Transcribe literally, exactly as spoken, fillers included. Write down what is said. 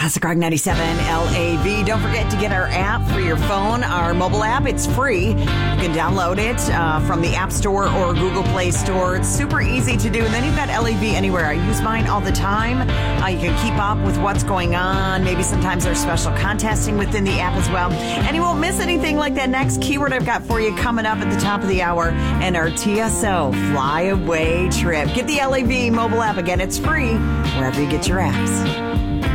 Classic Rock ninety-seven L A V. Don't forget to get our app for your phone, our mobile app. It's free. You can download it uh, from the App Store or Google Play Store. It's super easy to do. And then you've got L A V Anywhere. I use mine all the time. Uh, you can keep up with what's going on. Maybe sometimes there's special contesting within the app as well. And you won't miss anything like that next keyword I've got for you coming up at the top of the hour and our T S O Flyaway trip. Get the L A V mobile app. Again, it's free wherever you get your apps.